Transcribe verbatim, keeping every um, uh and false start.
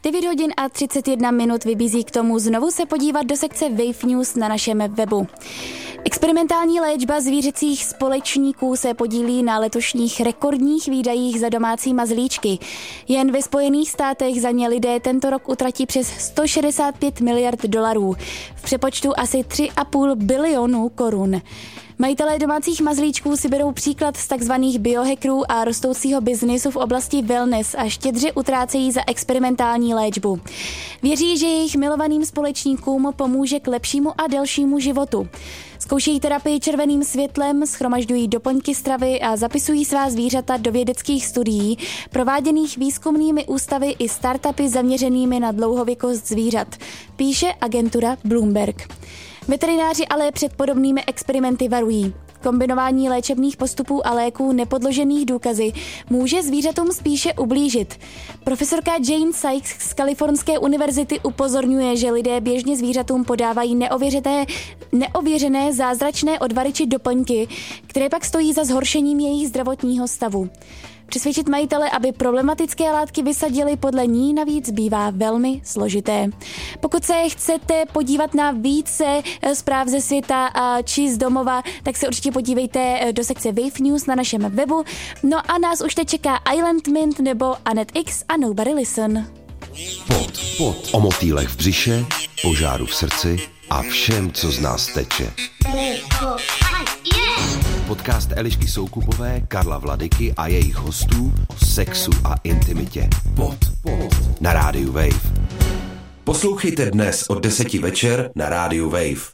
devět hodin a třicet jedna minut vybízí k tomu znovu se podívat do sekce Wave News na našem webu. Experimentální léčba zvířecích společníků se podílí na letošních rekordních výdajích za domácí mazlíčky. Jen ve Spojených státech za ně lidé tento rok utratí přes sto šedesát pět miliard dolarů, v přepočtu asi tři a půl bilionu korun. Majitelé domácích mazlíčků si berou příklad z takzvaných biohackerů a rostoucího biznisu v oblasti wellness a štědře utrácejí za experimentální léčbu. Věří, že jejich milovaným společníkům pomůže k lepšímu a delšímu životu. Zkoušejí terapii červeným světlem, shromažďují doplňky stravy a zapisují svá zvířata do vědeckých studií, prováděných výzkumnými ústavy i startupy zaměřenými na dlouhověkost zvířat, píše agentura Bloomberg. Veterináři ale před podobnými experimenty varují. Kombinování léčebných postupů a léků nepodložených důkazy může zvířatům spíše ublížit. Profesorka Jane Sykes z Kalifornské univerzity upozorňuje, že lidé běžně zvířatům podávají neověřené, neověřené zázračné odvary či doplňky, které pak stojí za zhoršením jejich zdravotního stavu. Přesvědčit majitele, aby problematické látky vysadili, podle ní navíc bývá velmi složité. Pokud se chcete podívat na více zpráv ze světa či z domova, tak se určitě podívejte do sekce Wave News na našem webu. No a nás už teď čeká Island Mint nebo Annette X a Nobody Listen. Pod, pod. O motýlech v břiše, požáru v srdci a všem, co z nás teče. Podcast Elišky Soukupové, Karla Vladyky a jejich hostů o sexu a intimitě. Pod, pod. Na rádiu Wave. Poslouchejte dnes od deseti večer na rádiu Wave.